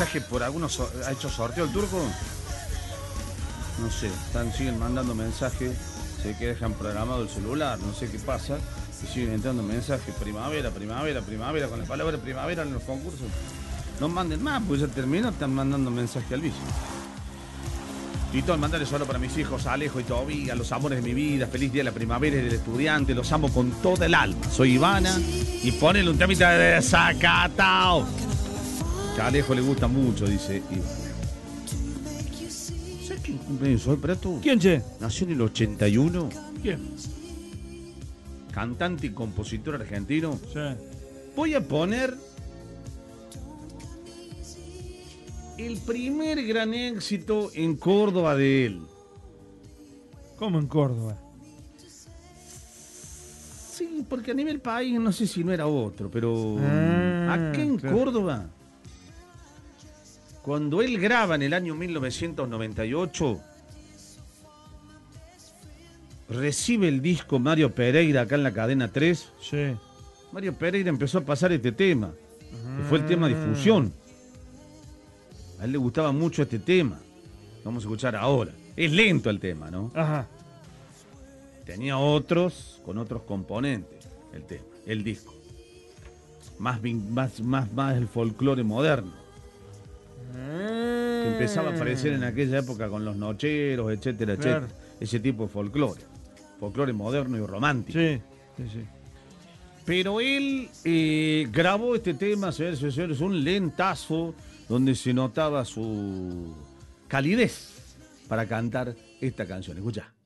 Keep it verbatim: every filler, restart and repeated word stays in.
mensajes por algunos. So ¿Ha hecho sorteo el turco? No sé, están, siguen mandando mensajes. Sé que dejan programado el celular, no sé qué pasa. Y siguen entrando mensajes. Primavera, primavera, primavera. Con la palabra primavera en los concursos. No manden más, pues ya terminó. Están mandando mensajes al vicio. Tito, mandarle solo para mis hijos, Alejo y Tobiga, los amores de mi vida, feliz día de la primavera y del estudiante, los amo con toda el alma. Soy Ivana y ponele un temita de desacatao. Que a Alejo le gusta mucho, dice Ivana. ¿Sabes quién cumpleaños hoy, Prato? ¿Quién, che? Nació en el ochenta y uno. ¿Quién? Cantante y compositor argentino. Sí. Voy a poner el primer gran éxito en Córdoba de él. ¿Cómo en Córdoba? Sí, porque a nivel país no sé si no era otro, pero ah, aquí en claro. Córdoba, cuando él graba en el año mil novecientos noventa y ocho, recibe el disco Mario Pereira acá en la cadena tres. Sí. Mario Pereira empezó a pasar este tema, que fue el tema difusión. A él le gustaba mucho este tema. Vamos a escuchar ahora. Es lento el tema, ¿no? Ajá. Tenía otros, con otros componentes, el tema, el disco. Más, más, más, más el folclore moderno. Que empezaba a aparecer en aquella época con los nocheros, etcétera, Claro. etcétera. Ese tipo de folclore. Folclore moderno y romántico. Sí, sí, sí. Pero él eh, grabó este tema, señores y señores, un lentazo donde se notaba su calidez para cantar esta canción. Escucha.